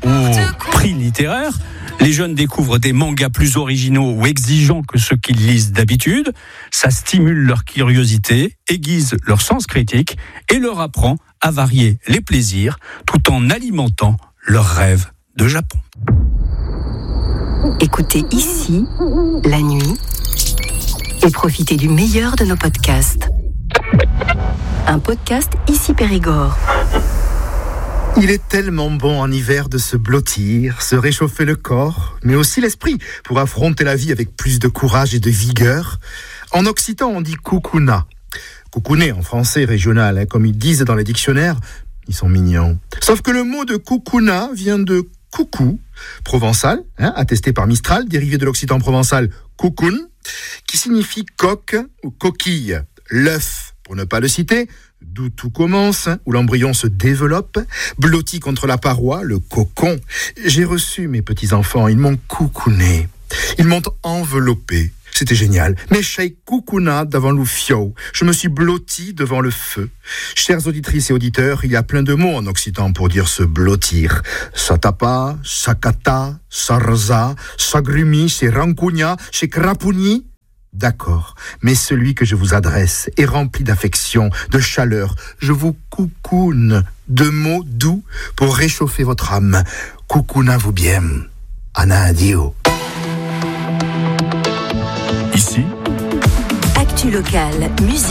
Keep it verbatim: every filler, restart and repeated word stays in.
au prix littéraire. Les jeunes découvrent des mangas plus originaux ou exigeants que ceux qu'ils lisent d'habitude. Ça stimule leur curiosité, aiguise leur sens critique et leur apprend à varier les plaisirs tout en alimentant leurs rêves de Japon. Écoutez ici, la nuit, et profitez du meilleur de nos podcasts. Un podcast Ici Périgord. Il est tellement bon en hiver de se blottir, se réchauffer le corps, mais aussi l'esprit, pour affronter la vie avec plus de courage et de vigueur. En occitan, on dit coucouna. Coucouner en français régional, hein, comme ils disent dans les dictionnaires, ils sont mignons. Sauf que le mot de coucouna vient de coucou, provençal, hein, attesté par Mistral, dérivé de l'occitan provençal coucoun, qui signifie coque ou coquille, l'œuf, pour ne pas le citer, d'où tout commence, où l'embryon se développe, blotti contre la paroi, le cocon. J'ai reçu mes petits-enfants, ils m'ont coucouné, ils m'ont enveloppé. C'était génial. Mais chez coucouna devant l'oufio, je me suis blotti devant le feu. Chères auditrices et auditeurs, il y a plein de mots en occitan pour dire se blottir. Satapa, sakata, sarza, sagrumi, c'est rancugna, c'est crapouni. D'accord, mais celui que je vous adresse est rempli d'affection, de chaleur. Je vous coucoune de mots doux pour réchauffer votre âme. Coucouna-vous bien. Ana adio. Ici, Actu locale, musique.